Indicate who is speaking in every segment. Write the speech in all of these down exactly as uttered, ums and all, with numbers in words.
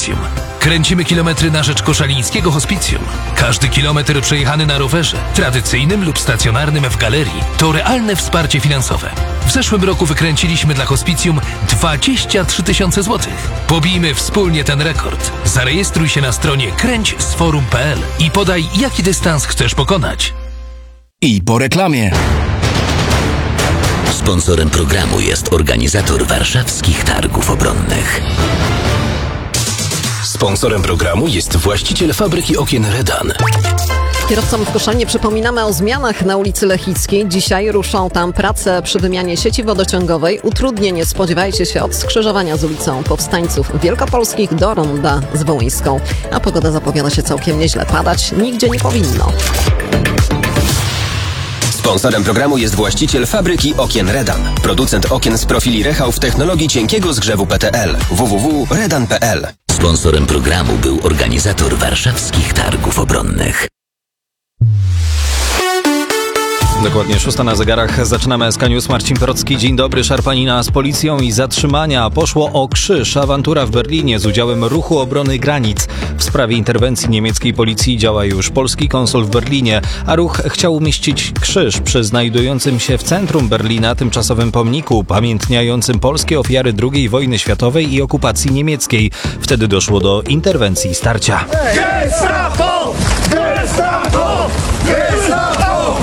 Speaker 1: Hospicjum. Kręcimy kilometry na rzecz Koszalińskiego Hospicjum. Każdy kilometr przejechany na rowerze, tradycyjnym lub stacjonarnym w galerii, to realne wsparcie finansowe. W zeszłym roku wykręciliśmy dla Hospicjum dwadzieścia trzy tysiące złotych. Pobijmy wspólnie ten rekord. Zarejestruj się na stronie kręć z forum kropka p l i podaj, jaki dystans chcesz pokonać.
Speaker 2: I po reklamie.
Speaker 3: Sponsorem programu jest organizator warszawskich targów obronnych.
Speaker 1: Sponsorem programu jest właściciel fabryki okien Redan.
Speaker 4: Kierowcom w Koszalinie przypominamy o zmianach na ulicy Lechickiej. Dzisiaj ruszą tam prace przy wymianie sieci wodociągowej. Utrudnienie spodziewajcie się od skrzyżowania z ulicą Powstańców Wielkopolskich do Ronda z Wołyńską. A pogoda zapowiada się całkiem nieźle. Padać nigdzie nie powinno.
Speaker 5: Sponsorem programu jest właściciel fabryki okien Redan. Producent okien z profili Rechał w technologii cienkiego zgrzewu P T L. w w w kropka redan kropka p l.
Speaker 3: Sponsorem programu był organizator warszawskich targów obronnych.
Speaker 6: Dokładnie szósta na zegarach. Zaczynamy S K News. Marcin Procki. Dzień dobry. Szarpanina z policją i zatrzymania. Poszło o krzyż. Awantura w Berlinie z udziałem Ruchu Obrony Granic. W sprawie interwencji niemieckiej policji działa już polski konsul w Berlinie, a ruch chciał umieścić krzyż przy znajdującym się w centrum Berlina tymczasowym pomniku upamiętniającym polskie ofiary drugiej wojny światowej i okupacji niemieckiej. Wtedy doszło do interwencji i starcia.
Speaker 7: Gestapo! Gestapo! Gestapo!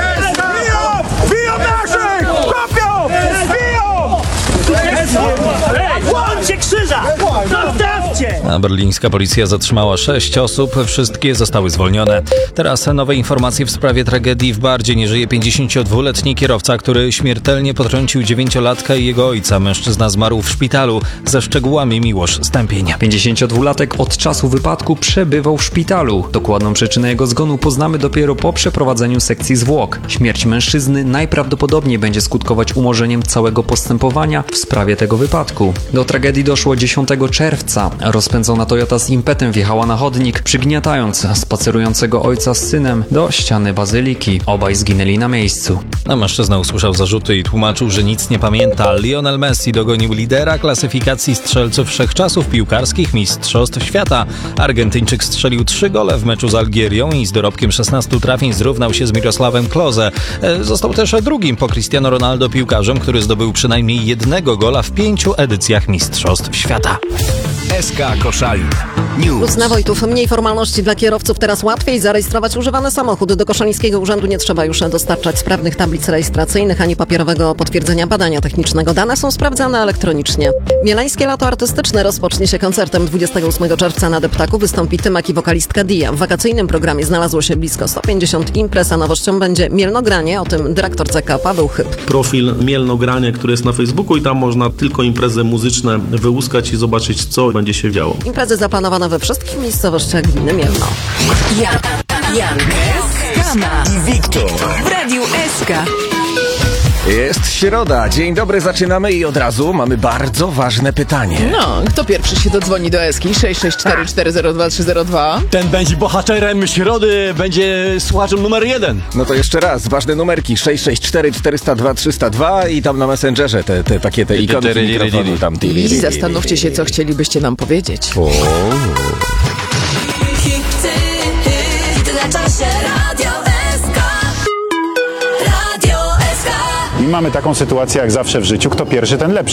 Speaker 7: Łączcie krzyża! Zostawcie!
Speaker 6: A berlińska policja zatrzymała sześć osób, wszystkie zostały zwolnione. Teraz nowe informacje w sprawie tragedii w Bardzie. Nie żyje pięćdziesięciodwuletni kierowca, który śmiertelnie potrącił dziewięciolatka i jego ojca. Mężczyzna zmarł w szpitalu. Ze szczegółami Miłosz Stępień.
Speaker 8: pięćdziesięciodwulatek od czasu wypadku przebywał w szpitalu. Dokładną przyczynę jego zgonu poznamy dopiero po przeprowadzeniu sekcji zwłok. Śmierć mężczyzny najprawdopodobniej będzie skutkować umorzeniem całego postępowania w sprawie tego wypadku. Do tragedii doszło dziesiątego czerwca. Rozpędzona Toyota z impetem wjechała na chodnik, przygniatając spacerującego ojca z synem do ściany bazyliki. Obaj zginęli na miejscu.
Speaker 6: A mężczyzna usłyszał zarzuty i tłumaczył, że nic nie pamięta. Lionel Messi dogonił lidera klasyfikacji strzelców wszechczasów piłkarskich Mistrzostw Świata. Argentyńczyk strzelił trzy gole w meczu z Algierią i z dorobkiem szesnastu trafień zrównał się z Mirosławem Klose. Został też drugim po Cristiano Ronaldo piłkarzem, który zdobył przynajmniej jednego gola w pięciu edycjach Mistrzostw Świata.
Speaker 2: S K Koszalin News.
Speaker 4: Plus na Wojtów. Mniej formalności dla kierowców. Teraz łatwiej zarejestrować używany samochód. Do Koszalińskiego Urzędu nie trzeba już dostarczać sprawnych tablic rejestracyjnych ani papierowego potwierdzenia badania technicznego. Dane są sprawdzane elektronicznie. Mielańskie Lato Artystyczne rozpocznie się koncertem. dwudziestego ósmego czerwca na Deptaku wystąpi Tymek i wokalistka Dia. W wakacyjnym programie znalazło się blisko sto pięćdziesiąt imprez, a nowością będzie Mielnogranie. O tym dyrektor C K Paweł Chyb.
Speaker 9: Profil Mielnogranie, który jest na Facebooku i tam można tylko imprezy muzyczne wyłuskać i zobaczyć, co będzie się działo.
Speaker 4: Imprezy zaplanowane we wszystkich miejscowościach gminy Mielno.
Speaker 10: Jan, Jan, Kama
Speaker 2: i Wiktor
Speaker 10: w Radiu S K.
Speaker 2: Jest środa. Dzień dobry, zaczynamy i od razu mamy bardzo ważne pytanie.
Speaker 11: No, kto pierwszy się dodzwoni do Eski? sześć sześć cztery cztery zero dwa trzy zero dwa.
Speaker 12: Ten będzie bohaterem środy, będzie słuchaczem numer jeden.
Speaker 2: No to jeszcze raz, ważne numerki sześć sześć cztery cztery zero dwa trzy zero dwa i tam na Messengerze te, te takie te ikonki mikrofonu tam.
Speaker 11: I zastanówcie się, co chcielibyście nam powiedzieć.
Speaker 2: O.
Speaker 13: I mamy taką sytuację jak zawsze w życiu, kto pierwszy, ten lepszy.